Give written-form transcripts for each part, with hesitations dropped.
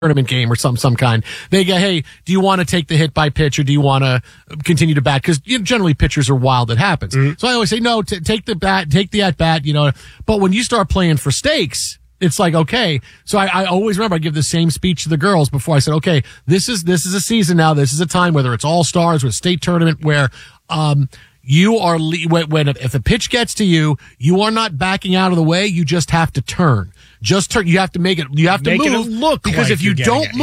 tournament game or some kind. They go, hey, do you want to take the hit by pitch or do you want to continue to bat? Because generally pitchers are wild. It happens. Mm-hmm. So I always say, no, take the at bat, But when you start playing for stakes, it's like, okay. So I always remember I give the same speech to the girls before I said, okay, this is a season now. This is a time, whether it's all stars or a state tournament, where, you are, if the pitch gets to you, you are not backing out of the way. You just have to turn. Just turn. You have to make it move. It look because like if you don't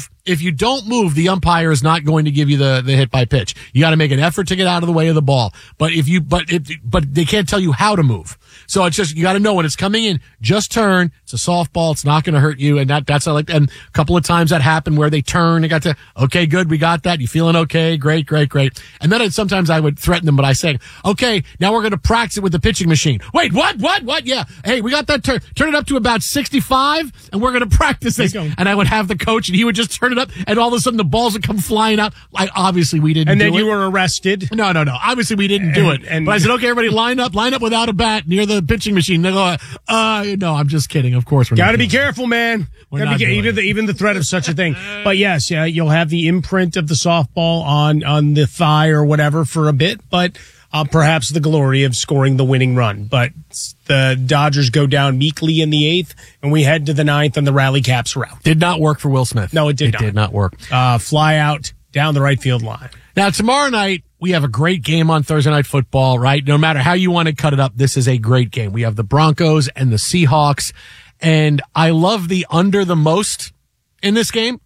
move, the umpire is not going to give you the hit by pitch. You got to make an effort to get out of the way of the ball. But but they can't tell you how to move. So it's just, you got to know when it's coming in, just turn. It's a softball. It's not going to hurt you. And that's like, and a couple of times that happened where they turn, they got to, okay, good. We got that. You feeling okay? Great. And then sometimes I would threaten them, but I say, okay, now we're going to practice it with the pitching machine. Wait, what? Yeah. Hey, we got that turn it up to about 65 and we're going to practice this. And I would have the coach and he would just turn it up and all of a sudden the balls would come flying out. Like, obviously we didn't do it. And then you were arrested. No. Obviously we didn't do it. But I said, okay, everybody line up without a bat near the pitching machine. They go, no, I'm just kidding. Of course we're not. Got to be careful, man. Even the threat of such a thing. But yes, you'll have the imprint of the softball on the thigh or whatever for a bit, but perhaps the glory of scoring the winning run. But the Dodgers go down meekly in the 8th, and we head to the 9th on the rally caps route. Did not work for Will Smith. No, it did not. It did not work. Fly out down the right field line. Now, tomorrow night, we have a great game on Thursday Night Football, right? No matter how you want to cut it up, this is a great game. We have the Broncos and the Seahawks, and I love the under the most in this game.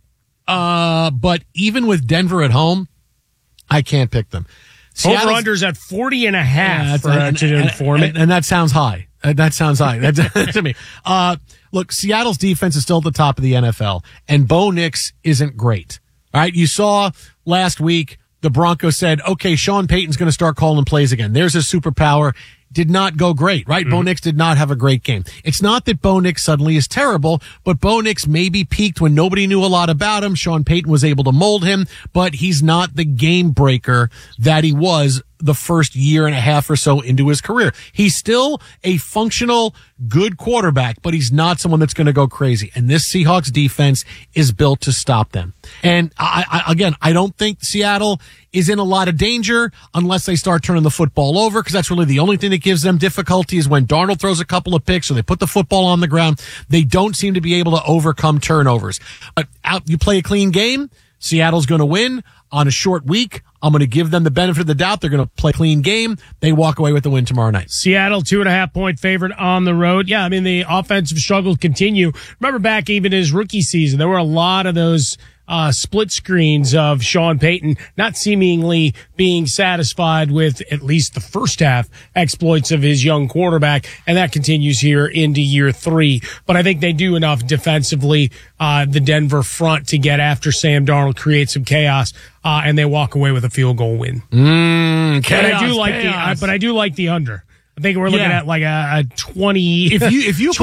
But even with Denver at home, I can't pick them. Over-under's at 40.5 to informant. And that sounds high. That sounds high. That's to me. Look, Seattle's defense is still at the top of the NFL, and Bo Nix isn't great. All right, you saw last week the Broncos said, okay, Sean Payton's going to start calling plays again. There's his superpower. Did not go great, right? Mm-hmm. Bo Nix did not have a great game. It's not that Bo Nix suddenly is terrible, but Bo Nix maybe peaked when nobody knew a lot about him. Sean Payton was able to mold him, but he's not the game breaker that he was the first year and a half or so into his career. He's still a functional, good quarterback, but he's not someone that's going to go crazy. And this Seahawks defense is built to stop them. And I don't think Seattle is in a lot of danger unless they start turning the football over, because that's really the only thing that gives them difficulty is when Darnold throws a couple of picks or they put the football on the ground. They don't seem to be able to overcome turnovers. But you play a clean game, Seattle's going to win on a short week. I'm going to give them the benefit of the doubt. They're going to play a clean game. They walk away with the win tomorrow night. Seattle, 2.5-point favorite on the road. Yeah, I mean, the offensive struggles continue. Remember back even his rookie season, there were a lot of those split screens of Sean Payton not seemingly being satisfied with at least the first half exploits of his young quarterback, and that continues here into year 3. But I think they do enough defensively, the Denver front, to get after Sam Darnold, create some chaos, and they walk away with a field goal win. Chaos, but I do like the under. I think we're looking at like a 20, if you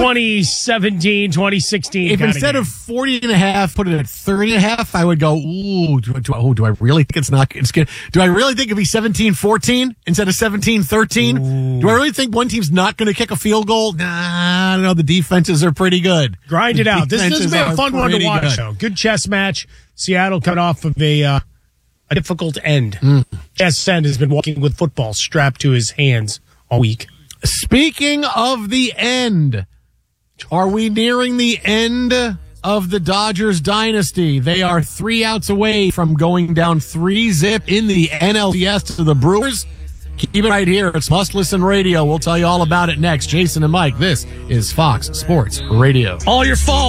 2017, 2016. If instead of 40.5, put it at 30.5, I would go, do I really think it's good? Do I really think it'd be 17-14 instead of 17-13? Do I really think one team's not going to kick a field goal? Nah, I don't know. The defenses are pretty good. Grind it out. This has been a fun one to watch, though. Good chess match. Seattle coming off of a difficult end. Chess End has been walking with football strapped to his hands all week. Speaking of the end, are we nearing the end of the Dodgers dynasty? They are 3 outs away from going down 3-0 in the NLCS to the Brewers. Keep it right here. It's Must Listen Radio. We'll tell you all about it next. Jason and Mike, this is Fox Sports Radio. All your fault.